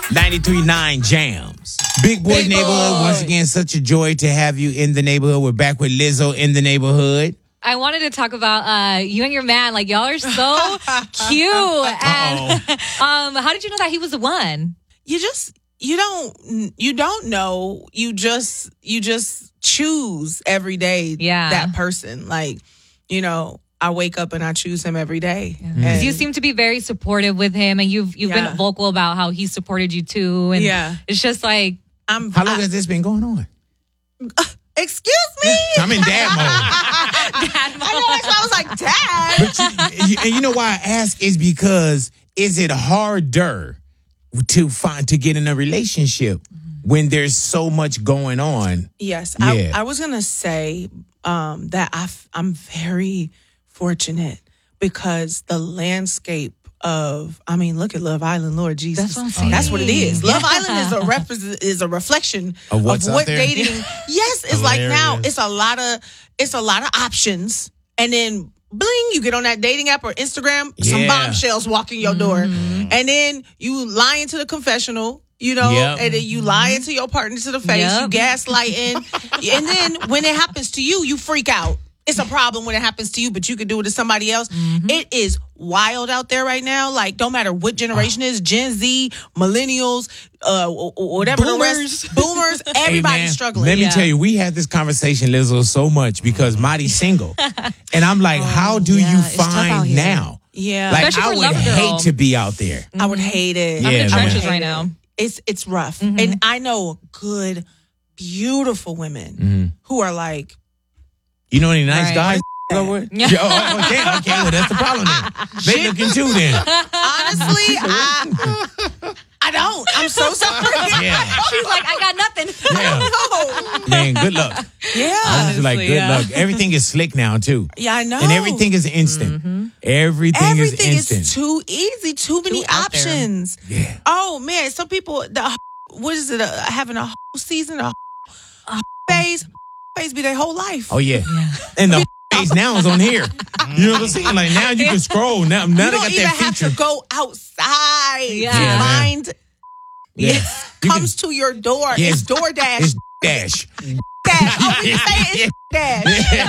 93.9 Jams. Big Boy Big Neighborhood. Boy. Once again, such a joy to have you in the neighborhood. We're back with Lizzo in the neighborhood. I wanted to talk about you and your man. Like, y'all are so cute. And how did you know that he was the one? You don't know. You just choose every day that person. Like, I wake up and I choose him every day. Because you seem to be very supportive with him, and you've been vocal about how he supported you too. And it's just like, how long has this been going on? Excuse me? I'm in dad mode. dad mode. I know, that's why I was like, Dad. But and you know why I ask is because is it harder to get in a relationship when there's so much going on? Yes. Yeah. I was going to say that I'm very fortunate because the landscape look at Love Island, Lord Jesus. That's what I'm saying. That's what it is. Love Island is a reflection of what's what out there? dating. Yes, it's like now it's a lot of options, and then bling, you get on that dating app or Instagram, some bombshells walking your door, and then you lie into the confessional. And then you lie into your partner to the face, you gaslighting, and then when it happens to you, you freak out. It's a problem when it happens to you, but you can do it to somebody else. It is wild out there right now. Like, don't matter what generation it is, Gen Z, millennials, whatever the rest, boomers, everybody's struggling. Let me tell you, we had this conversation, Lizzo, so much because Marty's single. And I'm like, how do you find now? Yeah. Like, especially I for would Lover Girl. hate to be out there. I would hate it. I'm in the trenches man. right now. It's rough. And I know good, beautiful women who are like, you know any nice Right. guys go with? Yeah. Okay, well, that's the problem then. They looking too then. honestly, I don't. I'm so sorry. Yeah. She's like, I got nothing. Yeah. Man, good luck. Yeah. I'm just like, good luck. Everything is slick now, too. Yeah, I know. And everything is instant. Everything is instant. Is too easy. Too many options. Yeah. Oh, man. Some people, what is it? Having a whole season, a phase be their whole life. Oh, yeah. And the face now is on here. You know what I'm saying? Like, now you can scroll. Now You they don't got even that have feature. to go outside Yeah. to Yeah, man. find. Yeah. It comes to your door. Yeah, It's DoorDash. It's dash. Dash. Oh, you say it's Dash.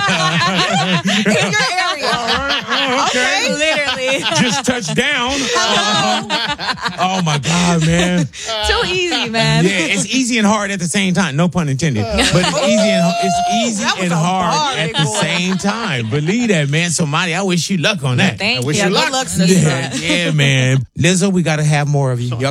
In your area. Okay. Literally. Just touch down. Oh, my God, man. Too easy, man. Yeah, it's easy and hard at the same time. No pun intended. But it's easy That was and a hard bar, at big the boy. same time. Believe that, man. So, Marty, I wish you luck on that. Thank I wish you. you Good luck. luck, sister. Yeah, man. Lizzo, we got to have more of you. Y'all